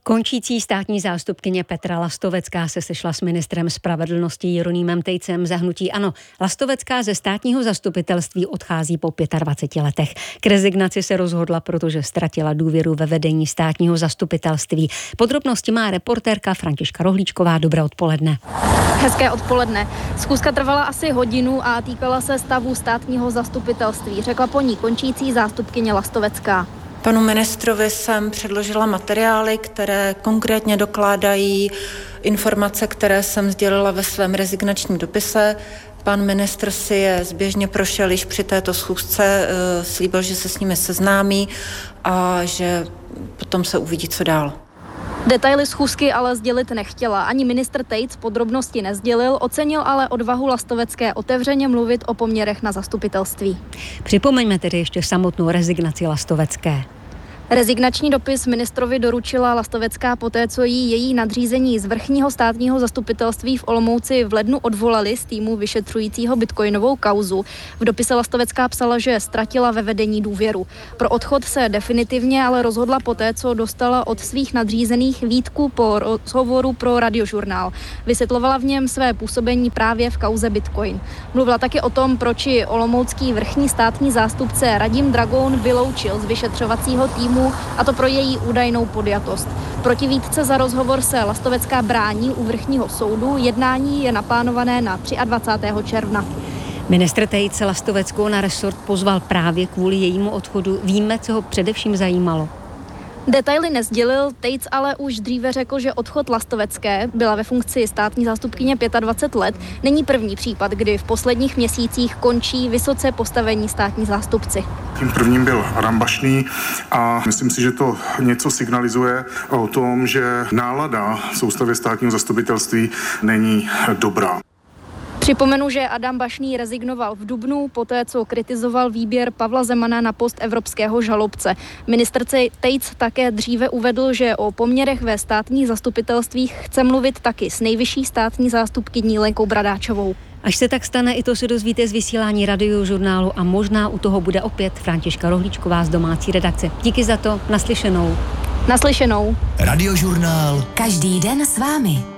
Končící státní zástupkyně Petra Lastovecká se sešla s ministrem spravedlnosti Jeronýmem Tejcem za hnutí ANO. Lastovecká ze státního zastupitelství odchází po 25 letech. K rezignaci se rozhodla, protože ztratila důvěru ve vedení státního zastupitelství. Podrobnosti má reportérka Františka Rohlíčková. Dobré odpoledne. Hezké odpoledne. Schůzka trvala asi hodinu a týkala se stavu státního zastupitelství, řekla po ní končící zástupkyně Lastovecká. Panu ministrovi jsem předložila materiály, které konkrétně dokládají informace, které jsem sdělila ve svém rezignačním dopise. Pan ministr si je zběžně prošel již při této schůzce, slíbil, že se s nimi seznámí a že potom se uvidí, co dál. Detaily schůzky ale sdělit nechtěla. Ani ministr Tejc podrobnosti nesdělil, ocenil ale odvahu Lastovecké otevřeně mluvit o poměrech na zastupitelství. Připomeňme tedy ještě samotnou rezignaci Lastovecké. Rezignační dopis ministrovi doručila Lastovecká poté, co jí její nadřízení z vrchního státního zastupitelství v Olomouci v lednu odvolali z týmu vyšetřujícího bitcoinovou kauzu. V dopise Lastovecká psala, že ztratila ve vedení důvěru. Pro odchod se definitivně ale rozhodla poté, co dostala od svých nadřízených výtku po rozhovoru pro Radiožurnál. Vysvětlovala v něm své působení právě v kauze Bitcoin. Mluvila taky o tom, proč ji olomoucký vrchní státní zástupce Radim Dragoun vyloučil z vyšetřovacího týmu, a to pro její údajnou podjatost. Proti výtce za rozhovor se Lastovecká brání u vrchního soudu. Jednání je naplánované na 23. června. Ministr Tejc Lastoveckou na resort pozval právě kvůli jejímu odchodu. Víme, co ho především zajímalo. Detaily nesdělil, Tejc ale už dříve řekl, že odchod Lastovecké, byla ve funkci státní zástupkyně 25 let, není první případ, kdy v posledních měsících končí vysoce postavení státní zástupci. Tím prvním byl Adam Bašný a myslím si, že to něco signalizuje o tom, že nálada v soustavě státního zastupitelství není dobrá. Připomenu, že Adam Bašný rezignoval v dubnu, poté co kritizoval výběr Pavla Zemana na post evropského žalobce. Ministr Tejc také dříve uvedl, že o poměrech ve státních zastupitelstvích chce mluvit taky s nejvyšší státní zástupkyní Lenkou Bradáčovou. Až se tak stane, i to se dozvíte z vysílání Radiožurnálu a možná u toho bude opět Františka Rohlíčková z domácí redakce. Díky za to, naslyšenou. Naslyšenou. Radiožurnál. Každý den s vámi.